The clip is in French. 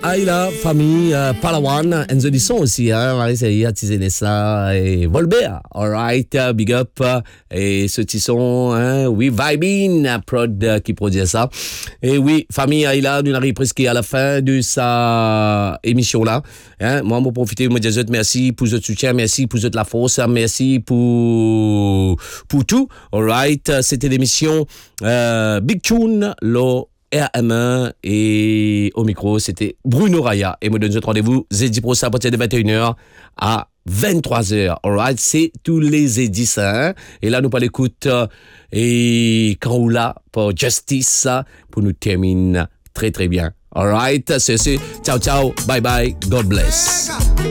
Aïla, famille, Palawan, and the son aussi, hein, Marie-Célia, Tizenessa et Volbert. Alright, big up. Et ce petit son, hein, oui, Vibin, prod qui produit ça. Et oui, famille Aïla, nous arrivons presque à la fin de sa émission là. Hein, moi, je vais profiter de me dire merci pour votre soutien, merci pour votre la force, merci pour tout. Alright, c'était l'émission Big Tune, lo RM1 et au micro, c'était Bruno Raya. Et me donne notre rendez-vous jeudi prochain à partir de 21h à 23h. Alright, c'est tous les jeudis, hein. Et là, nous pas l'écoute et Kaoula pour Justice pour nous terminer très très bien. Alright, c'est ciao ciao, bye bye, God bless.